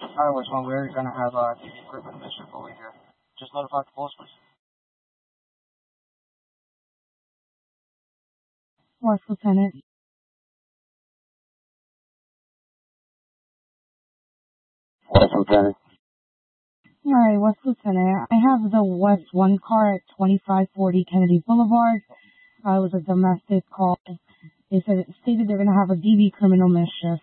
Alright, which one? We're gonna have TV equipment mission over here. Just notify the boss, please. West Lieutenant. West Lieutenant. Alright, West Lieutenant. I have the West 1 car at 2540 Kennedy Boulevard. It was a domestic call. They stated they're gonna have a DV criminal mischief.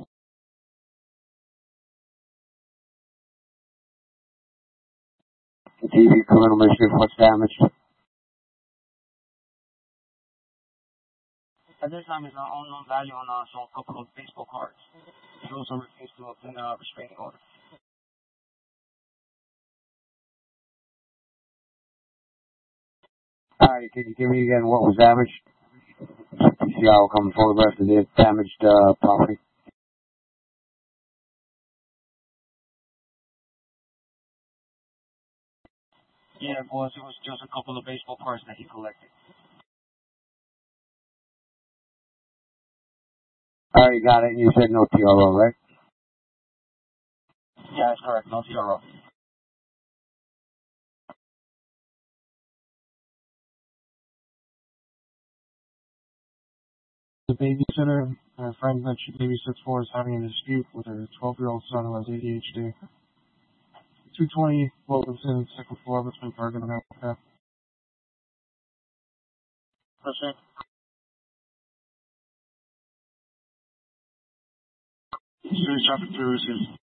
DV criminal mischief, what's damaged? At this time, it's an unknown value on a couple of baseball cards. He also refused to obtain a restraining order. Alright, can you give me again what was damaged? See how I'll come photograph of the damaged property. Yeah, boss, it was just a couple of baseball cards that he collected. Alright, you got it. You said no TRO, right? Yeah, that's correct. No TRO. The babysitter, her friend that she babysits for, is having a dispute with her 12-year-old son who has ADHD. 220 Wilkinson, second floor between Bergen and Africa. Proceed. Serious traffic through received.